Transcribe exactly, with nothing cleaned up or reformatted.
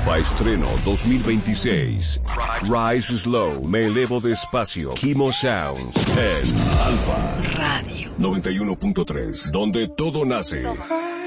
Alfa Estreno dos mil veintiséis. Rise Slow, Me Elevo Despacio. Kimo Sounds. En Alfa Radio noventa y uno punto tres, donde todo nace.